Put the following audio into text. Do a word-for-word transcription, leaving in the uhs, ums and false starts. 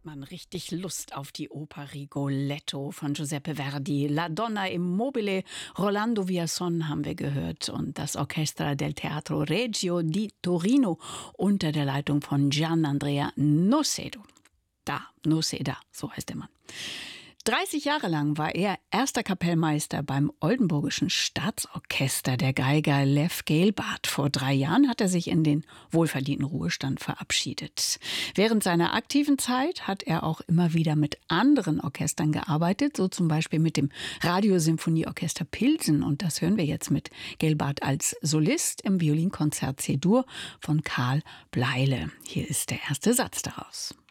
Man richtig Lust auf die Oper Rigoletto von Giuseppe Verdi. La Donna Immobile, Rolando Villazón haben wir gehört und das Orchestra del Teatro Regio di Torino unter der Leitung von Gianandrea Noceda. Da, Noceda, so heißt der Mann. dreißig Jahre lang war er erster Kapellmeister beim Oldenburgischen Staatsorchester, der Geiger Lev Gelbart. Vor drei Jahren hat er sich in den wohlverdienten Ruhestand verabschiedet. Während seiner aktiven Zeit hat er auch immer wieder mit anderen Orchestern gearbeitet, so zum Beispiel mit dem Radiosymphonieorchester Pilsen. Und das hören wir jetzt mit Gelbart als Solist im Violinkonzert C-Dur von Karl Bleile. Hier ist der erste Satz daraus.